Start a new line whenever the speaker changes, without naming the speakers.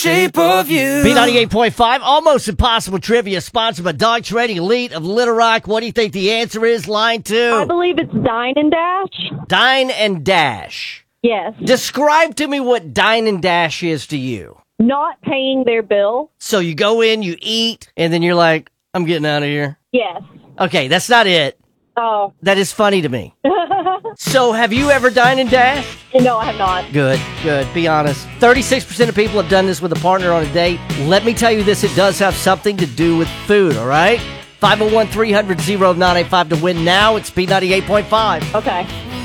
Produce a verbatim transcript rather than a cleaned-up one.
Shape of You.
B ninety-eight point five, Almost Impossible Trivia, sponsored by Dog Training Elite of Little Rock. What do you think the answer is? Line two.
I believe it's Dine and Dash.
Dine and Dash.
Yes.
Describe to me what Dine and Dash is to you.
Not paying their bill.
So you go in, you eat, and then you're like, I'm getting out of here.
Yes.
Okay, that's not it.
Oh.
That is funny to me. So have you ever dined and dashed?
No, I have not.
Good, good. Be honest. thirty-six percent of people have done this with a partner on a date. Let me tell you this, it does have something to do with food, all right? five oh one, three hundred, oh nine eight five to win now. It's B ninety-eight point five.
Okay.